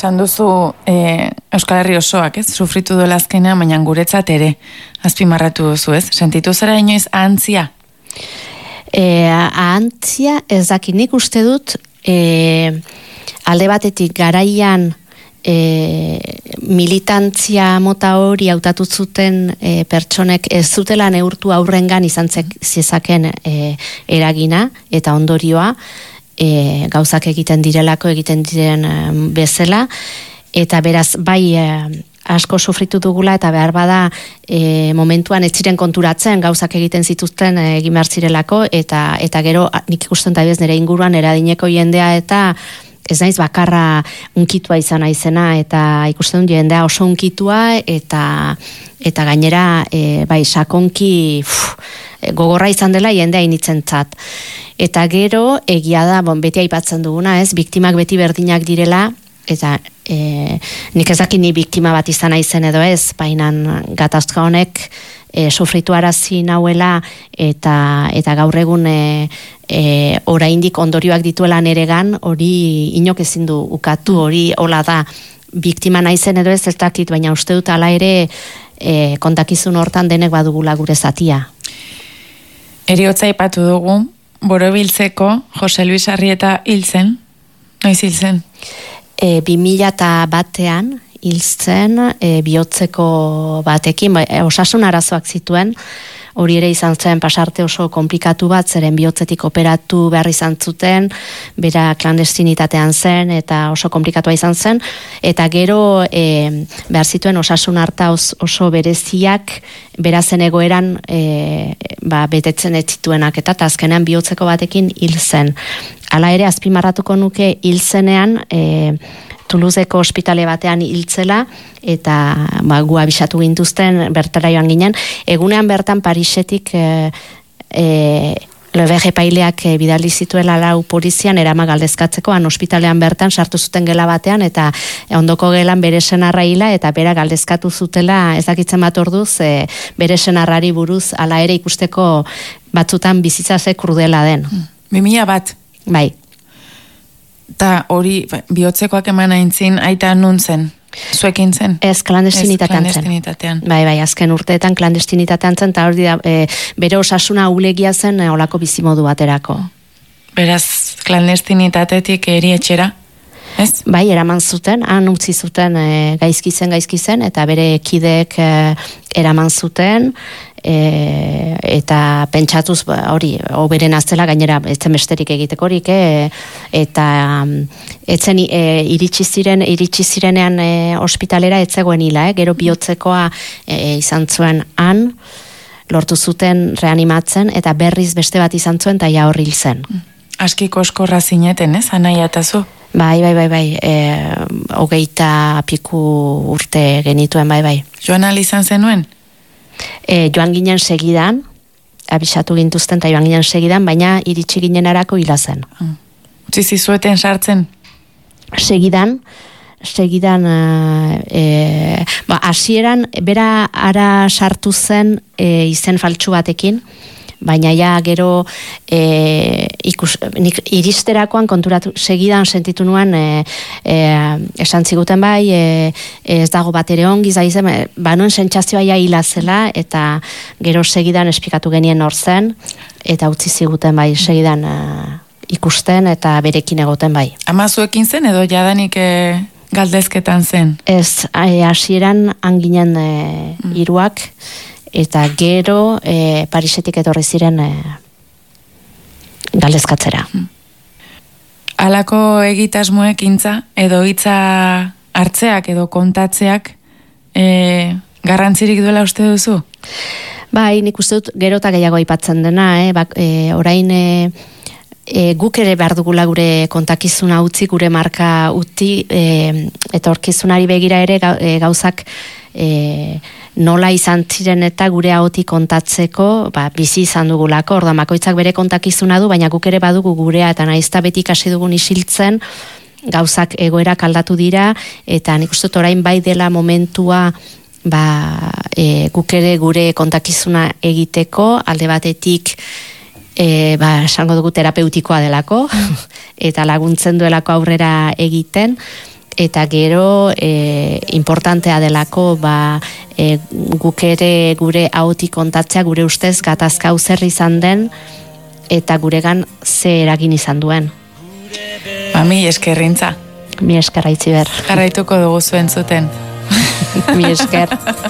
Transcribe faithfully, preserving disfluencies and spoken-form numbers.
esan duzu e, Euskal Herri osoak, ez? Sufritu duela azkenean, baina guretzat ere azpimarratu duzu, ez? Sentitu zera inoiz ahantzia? E, ahantzia ez dakit, nik uste dut e, alde batetik garaian e, militantzia mota hori hautatu zuten e, pertsonek ez zutela neurtu aurrengan izan zezaken e, eragina eta ondorioa, e, gauzak egiten direlako egiten diren e, bezala, eta beraz bai e, asko sufritu dugula eta behar bada e, momentuan ez ziren konturatzen gauzak egiten zituzten e, egin behar zirelako, eta, eta gero nik ikusten da bez nire inguruan eradineko jendea eta ez naiz bakarra unkitua izan naizena, eta ikusten dut jendea oso unkitua eta eta gainera e, bai sakonki uf, gogorra izan dela jendea initzentzat. Eta gero egia da, bon, beti aipatzen duguna, ez, biktimak beti berdinak direla, eta e, nik ez dakit ni biktima bat izan naizen edo ez, baina gatazka honek e, sufritu arazi nauela eta, eta gaur egun e, e, oraindik ondorioak dituela neregan, hori inok ezin du ukatu, hori hola da, biktima naizen edo ez ez dakit, baina uste dut hala ere e, kontakizun hortan denek badugula gure zatia. Heriotza aipatu dugu, Borobiltzeko Jose Luis Arrieta hil zen, noiz hil zen? E, bi mila batean hil zen e, bihotzeko batekin, ba, osasun arazoak zituen, hori ere izan zen pasarte oso komplikatu bat, zeren bihotzetik operatu behar izan zuten, bera klandestinitatean zen, eta oso komplikatua izan zen, eta gero e, behar zituen osasun harta oso bereziak, berazen egoeran e, ba, betetzen ez zituenak, eta azkenean bihotzeko batekin hil zen. Hala ere, azpimarratuko nuke hil zenean, e, Toulouseko ospitale batean hiltzela, eta ba, gu abisatu gintuzten bertara joan ginen. Egunean bertan Parisetik e, e, Leberge paileak e, bidali zituela lau polizian erama galdezkatzeko, han ospitalean bertan sartu zuten gela batean, eta ondoko gelan bere senarra hila, eta bera galdezkatu zutela, ez dakitzen bat orduz, e, bere senarrari buruz ala ere ikusteko batzutan bizitza ze krudela den. Bi mila bat? Bai. Eta hori bihotzekoak eman aintzin aita nun zen? Zuekin zen? Ez, klandestinitatean zen. Bai, bai, azken urteetan klandestinitatean zen, eta hori da, e, bere osasuna ulegia zen e, olako bizimodu baterako. Beraz, klandestinitatetik erietxera? Ez? Bai, eraman zuten, han utzi zuten e, gaizki zen, gaizki zen, eta bere kideek e, eraman zuten, e, eta pentsatuz hori, oberen aztela gainera etzen besterik egitekorik, e, eta etzen e, iritsi ziren, iritsi zirenean e, ospitalera etzegoen hila, e, gero bihotzekoa e, izan zuen han, lortu zuten reanimatzen, eta berriz beste bat izan zuen, eta ja horril zen. Askiko eskorra zineten, ez? Anai atazu? Bai, bai, bai, bai, e, hogeita piku urte genituen, bai, bai. Joan alizan zenuen? E, joan ginen segidan, abisatu gintuzten eta joan ginen segidan, baina iritsi ginen arako hila zen. Utsi zizueten sartzen? Segidan, segidan, e, ba, hasieran bera ara sartu zen e, izen faltsu batekin, baina ja gero e, ikus, nik iristerakoan konturatu segidan sentitu nuen e, e, esan ziguten bai e, ez dago bat ere ongi zaizen, ba nuen sentsazioa ja hila zela, eta gero segidan esplikatu genien hor zen, eta utzi ziguten bai segidan e, ikusten eta berekin egoten bai. Ama zuekin zen edo jadanik e, galdezketan zen? Ez, hasieran anginen e, mm. iruak, eta gero e, Parisetik etorri ziren e, galdezkatzera. Halako egitasmoek intza, edo hitza hartzeak edo kontatzeak e, garrantzirik duela uste duzu? Bai, nik uste dut gero eta gehiago aipatzen dena, eh? Bak, e, orain e, e, guk ere behar dugula gure kontakizuna utzi, gure marka utzi, e, eta orkizunari begira ere gauzak e, nola izan ziren eta gure ahotik kontatzeko, ba, bizi izan dugulako, orda makoitzak bere kontakizuna du, baina guk ere badugu gurea, eta naizta beti ikasi dugun isiltzen, gauzak egoerak aldatu dira, eta nik uste orain bai dela momentua, ba, e, guk ere gure kontakizuna egiteko, alde batetik, e, ba, esango dugu terapeutikoa delako, eta laguntzen duelako aurrera egiten, eta gero e, importantea delako ba, e, guk ere gure ahotik kontatzea gure ustez gatazka hau zer izan den eta guregan ze eragin izan duen. Ba, mi eskerrintza. Mi esker Aitziber. Jarraituko dugu zuen zuten. Mi esker.